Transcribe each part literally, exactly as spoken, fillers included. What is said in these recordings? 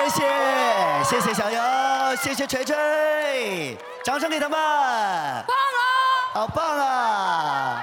谢，谢谢小游，谢谢锤锤，掌声给他们！ 棒啊！ 好棒啊！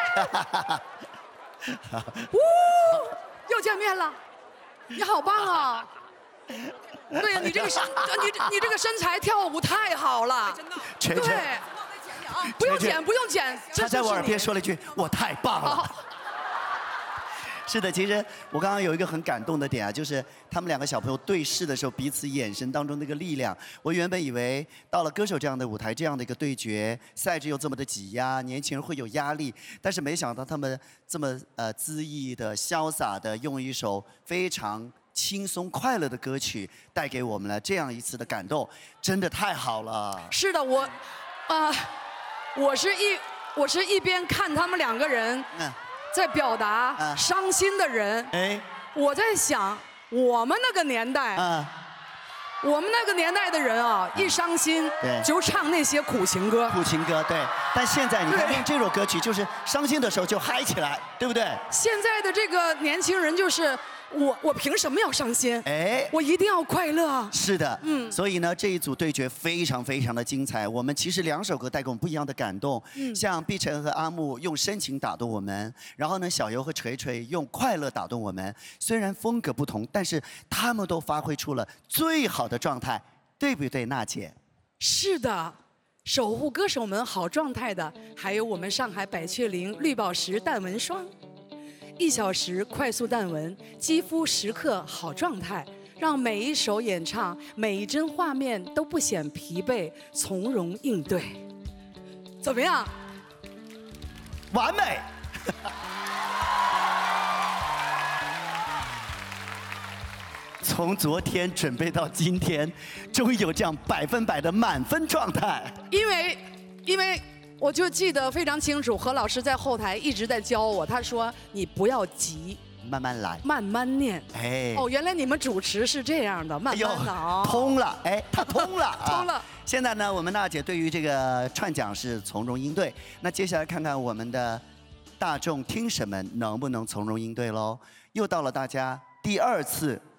呜，又见面了，你好棒啊！对呀，你这个身，你你这个身材跳舞太好了，真的。 锤锤， 对，不用剪，不用剪。 他在我耳边说了一句：“我太棒了。”是的，其实我刚刚有一个很感动的点啊，就是他们两个小朋友对视的时候，彼此眼神当中那个力量。我原本以为到了歌手这样的舞台，这样的一个对决，赛制又这么的挤压，年轻人会有压力，但是没想到他们这么呃恣意的、潇洒的，用一首非常轻松快乐的歌曲带给我们了这样一次的感动，真的太好了。 是的，我，啊、呃，我是一我是一边看他们两个人。嗯。在表达伤心的人，哎，我在想，我们那个年代，啊，我们那个年代的人啊，一伤心就唱那些苦情歌， 苦情歌，对。但现在你看用这首歌曲，就是伤心的时候就嗨起来，对不对？ 现在的这个年轻人就是。我我凭什么要伤心？哎，我一定要快乐。 是的，嗯，所以呢，这一组对决非常非常的精彩。我们其实两首歌带给我们不一样的感动，嗯，像碧晨和阿木用深情打动我们，然后呢，小游和锤锤用快乐打动我们。虽然风格不同，但是他们都发挥出了最好的状态，对不对，娜姐？ 是的。守护歌手们好状态的，还有我们上海百雀羚绿宝石淡纹霜。一小时快速淡纹，肌肤时刻好状态，让每一首演唱、每一帧画面都不显疲惫，从容应对。怎么样？ 完美！从昨天准备到今天，终于有这样百分百的满分状态。 因为，因为。我就记得非常清楚，何老师在后台一直在教我，他说：“你不要急， 慢慢来， 慢慢念。”哎，哦，原来你们主持是这样的，慢慢的哦， 通了，哎，他通了， 通了。 现在呢，我们娜姐对于这个串讲是从容应对，那接下来看看我们的大众听审们能不能从容应对喽？又到了大家第二次